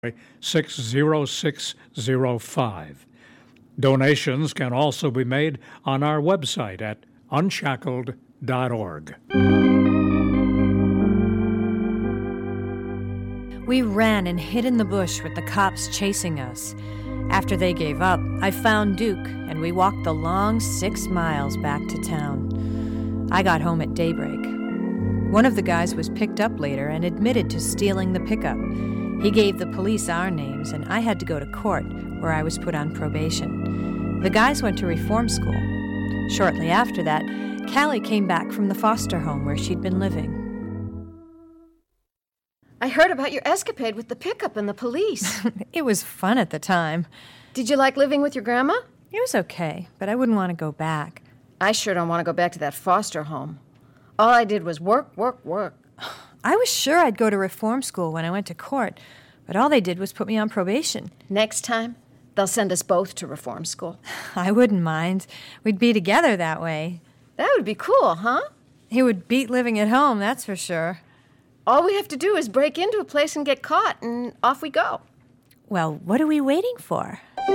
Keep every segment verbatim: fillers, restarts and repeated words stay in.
six zero six zero five. Donations can also be made on our website at unshackled dot org. We ran and hid in the bush with the cops chasing us. After they gave up, I found Duke, and we walked the long six miles back to town. I got home at daybreak. One of the guys was picked up later and admitted to stealing the pickup. He gave the police our names, and I had to go to court, where I was put on probation. The guys went to reform school. Shortly after that, Callie came back from the foster home where she'd been living. I heard about your escapade with the pickup and the police. It was fun at the time. Did you like living with your grandma? It was okay, but I wouldn't want to go back. I sure don't want to go back to that foster home. All I did was work, work, work. I was sure I'd go to reform school when I went to court, but all they did was put me on probation. Next time, they'll send us both to reform school. I wouldn't mind. We'd be together that way. That would be cool, huh? It would beat living at home, that's for sure. All we have to do is break into a place and get caught, and off we go. Well, what are we waiting for?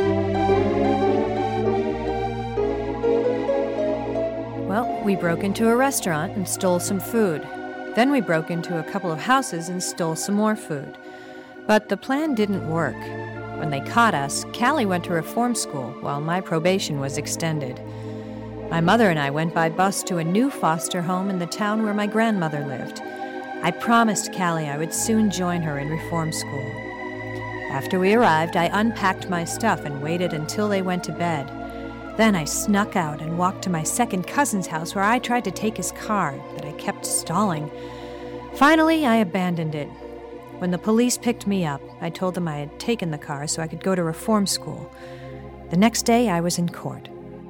Well, we broke into a restaurant and stole some food. Then we broke into a couple of houses and stole some more food. But the plan didn't work. When they caught us, Callie went to reform school while my probation was extended. My mother and I went by bus to a new foster home in the town where my grandmother lived. I promised Callie I would soon join her in reform school. After we arrived, I unpacked my stuff and waited until they went to bed. Then I snuck out and walked to my second cousin's house where I tried to take his car, but I kept stalling. Finally, I abandoned it. When the police picked me up, I told them I had taken the car so I could go to reform school. The next day, I was in court.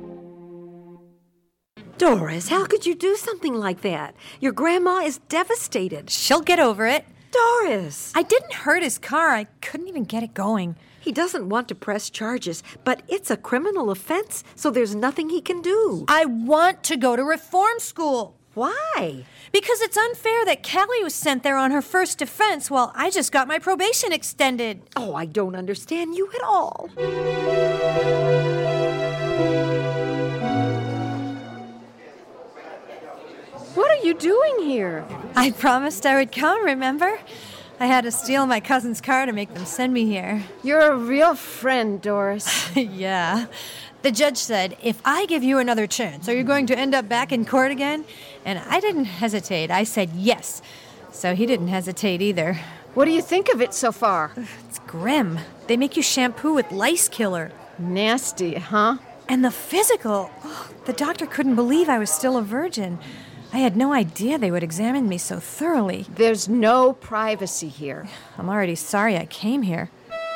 Doris, how could you do something like that? Your grandma is devastated. She'll get over it. Doris! I didn't hurt his car. I couldn't even get it going. He doesn't want to press charges, but it's a criminal offense, so there's nothing he can do. I want to go to reform school. Why? Because it's unfair that Callie was sent there on her first offense while I just got my probation extended. Oh, I don't understand you at all. What are you doing here? I promised I would come, remember? I had to steal my cousin's car to make them send me here. You're a real friend, Doris. Yeah. The judge said, if I give you another chance, are you going to end up back in court again? And I didn't hesitate. I said yes. So he didn't hesitate either. What do you think of it so far? It's grim. They make you shampoo with lice killer. Nasty, huh? And the physical. Oh, the doctor couldn't believe I was still a virgin. I had no idea they would examine me so thoroughly. There's no privacy here. I'm already sorry I came here.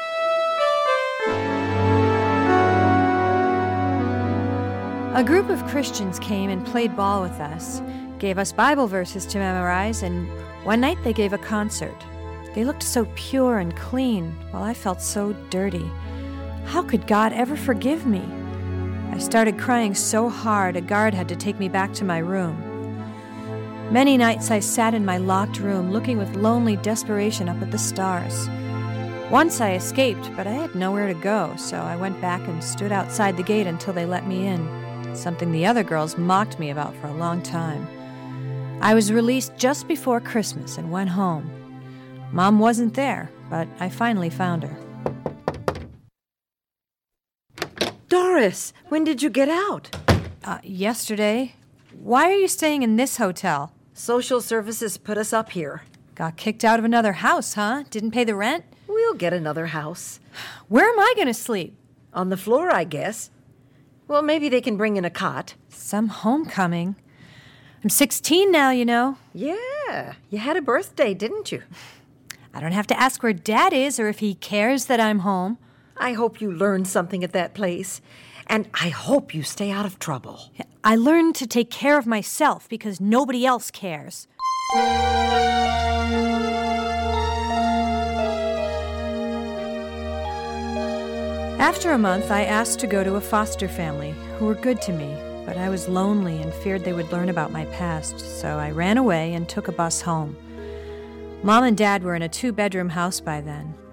A group of Christians came and played ball with us, gave us Bible verses to memorize, and one night they gave a concert. They looked so pure and clean, while I felt so dirty. How could God ever forgive me? I started crying so hard a guard had to take me back to my room. Many nights I sat in my locked room looking with lonely desperation up at the stars. Once I escaped, but I had nowhere to go, so I went back and stood outside the gate until they let me in, something the other girls mocked me about for a long time. I was released just before Christmas and went home. Mom wasn't there, but I finally found her. Doris, when did you get out? Uh, yesterday. Why are you staying in this hotel? Social services put us up here. Got kicked out of another house, huh? Didn't pay the rent? We'll get another house. Where am I going to sleep? On the floor, I guess. Well, maybe they can bring in a cot. Some homecoming. I'm sixteen now, you know. Yeah, you had a birthday, didn't you? I don't have to ask where Dad is or if he cares that I'm home. I hope you learned something at that place. And I hope you stay out of trouble. I learned to take care of myself because nobody else cares. After a month, I asked to go to a foster family who were good to me, but I was lonely and feared they would learn about my past, so I ran away and took a bus home. Mom and Dad were in a two-bedroom house by then.